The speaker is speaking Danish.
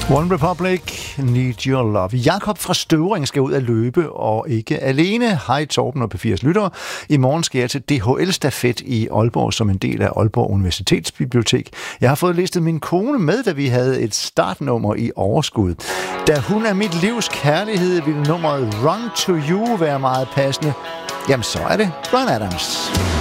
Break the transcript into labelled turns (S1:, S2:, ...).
S1: One Republic, Need Your Love. Jakob fra Støvring skal ud at løbe, og ikke alene. Hej Torben og P4's lyttere. I morgen skal jeg til DHL-stafet i Aalborg som en del af Aalborg Universitetsbibliotek. Jeg har fået listet min kone med, da vi havde et startnummer i overskud. Da hun er mit livs kærlighed, ville nummeret Run to You være meget passende. Jamen så er det Bryan Adams.